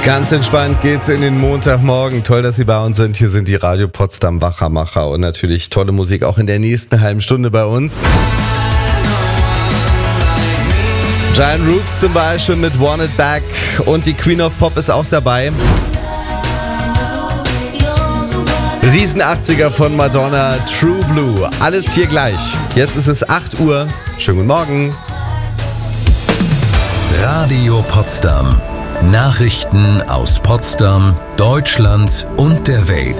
Ganz entspannt geht's in den Montagmorgen. Toll, dass Sie bei uns sind. Hier sind die Radio Potsdam Wachmacher und natürlich tolle Musik auch in der nächsten halben Stunde bei uns. Giant Rooks zum Beispiel mit Want It Back und die Queen of Pop ist auch dabei. Riesen 80er von Madonna, True Blue. Alles hier gleich. Jetzt ist es 8 Uhr. Schönen guten Morgen. Radio Potsdam. Nachrichten aus Potsdam, Deutschland und der Welt.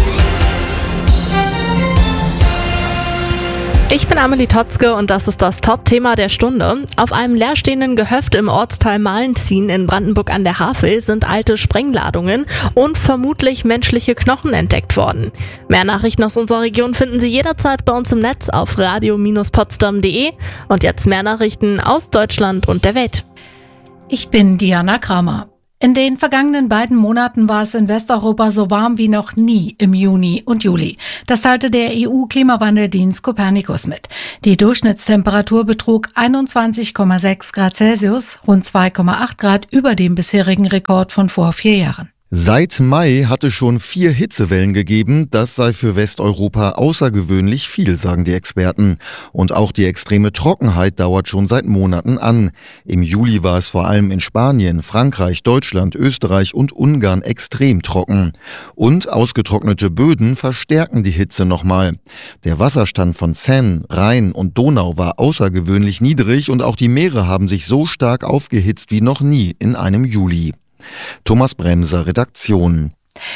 Ich bin Amelie Totzke und das ist das Top-Thema der Stunde. Auf einem leerstehenden Gehöft im Ortsteil Malentzien in Brandenburg an der Havel sind alte Sprengladungen und vermutlich menschliche Knochen entdeckt worden. Mehr Nachrichten aus unserer Region finden Sie jederzeit bei uns im Netz auf radio-potsdam.de. Und jetzt mehr Nachrichten aus Deutschland und der Welt. Ich bin Diana Kramer. In den vergangenen beiden Monaten war es in Westeuropa so warm wie noch nie im Juni und Juli. Das teilte der EU-Klimawandeldienst Copernicus mit. Die Durchschnittstemperatur betrug 21,6 Grad Celsius, rund 2,8 Grad über dem bisherigen Rekord von vor 4 Jahren. Seit Mai hatte schon 4 Hitzewellen gegeben. Das sei für Westeuropa außergewöhnlich viel, sagen die Experten. Und auch die extreme Trockenheit dauert schon seit Monaten an. Im Juli war es vor allem in Spanien, Frankreich, Deutschland, Österreich und Ungarn extrem trocken. Und ausgetrocknete Böden verstärken die Hitze nochmal. Der Wasserstand von Seine, Rhein und Donau war außergewöhnlich niedrig und auch die Meere haben sich so stark aufgehitzt wie noch nie in einem Juli. Thomas Bremser, Redaktion.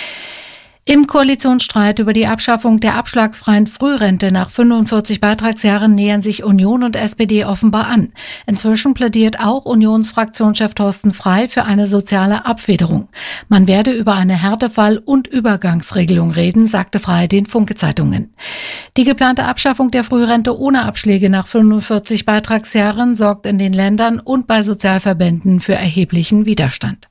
Im Koalitionsstreit über die Abschaffung der abschlagsfreien Frührente nach 45 Beitragsjahren nähern sich Union und SPD offenbar an. Inzwischen plädiert auch Unionsfraktionschef Thorsten Frey für eine soziale Abfederung. Man werde über eine Härtefall- und Übergangsregelung reden, sagte Frey den Funke-Zeitungen. Die geplante Abschaffung der Frührente ohne Abschläge nach 45 Beitragsjahren sorgt in den Ländern und bei Sozialverbänden für erheblichen Widerstand.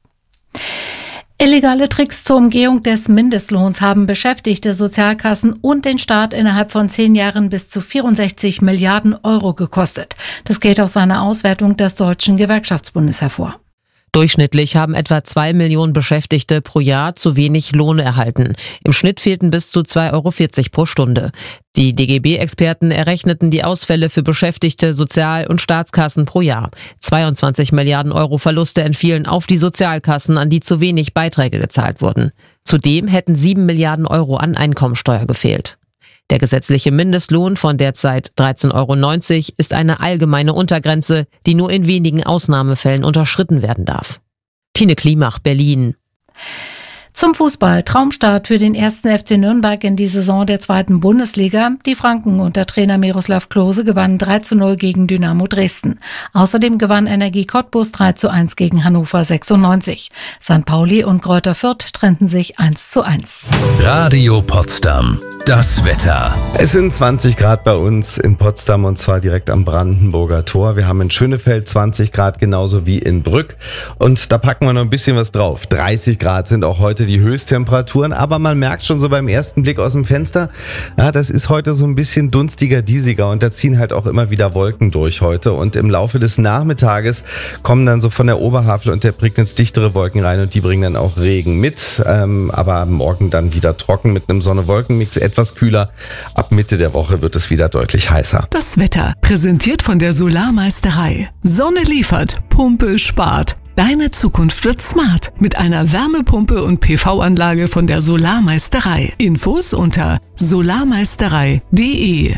Illegale Tricks zur Umgehung des Mindestlohns haben Beschäftigte, Sozialkassen und den Staat innerhalb von 10 Jahren bis zu 64 Milliarden Euro gekostet. Das geht aus einer Auswertung des Deutschen Gewerkschaftsbundes hervor. Durchschnittlich haben etwa 2 Millionen Beschäftigte pro Jahr zu wenig Lohn erhalten. Im Schnitt fehlten bis zu 2,40 Euro pro Stunde. Die DGB-Experten errechneten die Ausfälle für Beschäftigte, Sozial- und Staatskassen pro Jahr. 22 Milliarden Euro Verluste entfielen auf die Sozialkassen, an die zu wenig Beiträge gezahlt wurden. Zudem hätten 7 Milliarden Euro an Einkommensteuer gefehlt. Der gesetzliche Mindestlohn von derzeit 13,90 Euro ist eine allgemeine Untergrenze, die nur in wenigen Ausnahmefällen unterschritten werden darf. Tine Klimach, Berlin. Zum Fußball. Traumstart für den 1. FC Nürnberg in die Saison der 2. Bundesliga. Die Franken unter Trainer Miroslav Klose gewannen 3:0 gegen Dynamo Dresden. Außerdem gewann Energie Cottbus 3:1 gegen Hannover 96. St. Pauli und Greuther Fürth trennten sich 1:1. Radio Potsdam. Das Wetter. Es sind 20 Grad bei uns in Potsdam und zwar direkt am Brandenburger Tor. Wir haben in Schönefeld 20 Grad genauso wie in Brück und da packen wir noch ein bisschen was drauf. 30 Grad sind auch heute die Höchsttemperaturen, aber man merkt schon so beim ersten Blick aus dem Fenster, ja, das ist heute so ein bisschen dunstiger, diesiger und da ziehen halt auch immer wieder Wolken durch heute und im Laufe des Nachmittages kommen dann so von der Oberhavel und der Prignitz dichtere Wolken rein und die bringen dann auch Regen mit, aber am Morgen dann wieder trocken mit einem Sonne-Wolken-Mix, etwas kühler. Ab Mitte der Woche wird es wieder deutlich heißer. Das Wetter, präsentiert von der Solarmeisterei. Sonne liefert, Pumpe spart. Deine Zukunft wird smart mit einer Wärmepumpe und PV-Anlage von der Solarmeisterei. Infos unter solarmeisterei.de.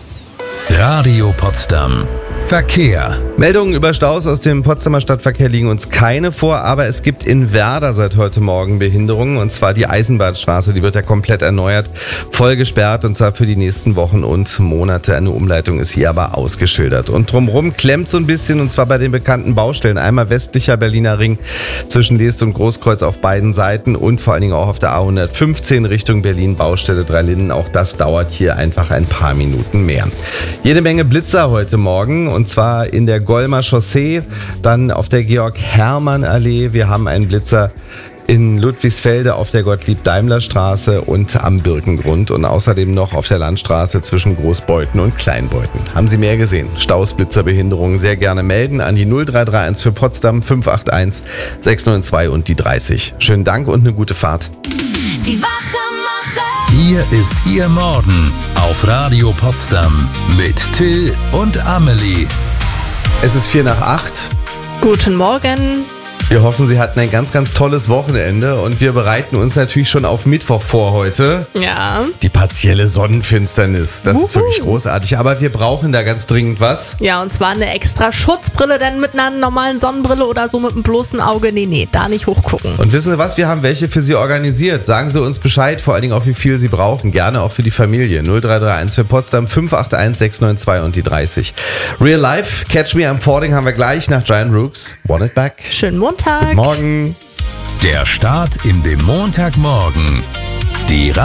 Radio Potsdam. Verkehr. Meldungen über Staus aus dem Potsdamer Stadtverkehr liegen uns keine vor, aber es gibt in Werder seit heute Morgen Behinderungen und zwar die Eisenbahnstraße, die wird ja komplett erneuert, voll gesperrt und zwar für die nächsten Wochen und Monate. Eine Umleitung ist hier aber ausgeschildert und drumherum klemmt so ein bisschen und zwar bei den bekannten Baustellen. Einmal westlicher Berliner Ring zwischen Leest und Großkreuz auf beiden Seiten und vor allen Dingen auch auf der A115 Richtung Berlin Baustelle Dreilinden. Auch das dauert hier einfach ein paar Minuten mehr. Jede Menge Blitzer heute Morgen. Und zwar in der Golmer Chaussee, dann auf der Georg-Hermann-Allee. Wir haben einen Blitzer in Ludwigsfelde auf der Gottlieb-Daimler-Straße und am Birkengrund und außerdem noch auf der Landstraße zwischen Großbeuthen und Kleinbeuthen. Haben Sie mehr gesehen? Staus, Blitzer, Behinderungen sehr gerne melden an die 0331 für Potsdam 581 692 und die 30. Schönen Dank und eine gute Fahrt. Die Wachemacher. Hier ist Ihr Morgen auf Radio Potsdam mit Till und Amelie. Es ist 7:45. Guten Morgen. Wir hoffen, Sie hatten ein ganz, ganz tolles Wochenende und wir bereiten uns natürlich schon auf Mittwoch vor heute. Ja. Die partielle Sonnenfinsternis, das ist wirklich großartig, aber wir brauchen da ganz dringend was. Ja, und zwar eine extra Schutzbrille, denn mit einer normalen Sonnenbrille oder so mit einem bloßen Auge, nee, da nicht hochgucken. Und wissen Sie was, wir haben welche für Sie organisiert. Sagen Sie uns Bescheid, vor allen Dingen auch wie viel Sie brauchen, gerne auch für die Familie. 0331 für Potsdam 581 692 und die 30. Real Life, Catch Me I'm Falling haben wir gleich nach Giant Rooks. Want It Back. Schönen Montag. Morgen. Der Start in den Montagmorgen. Die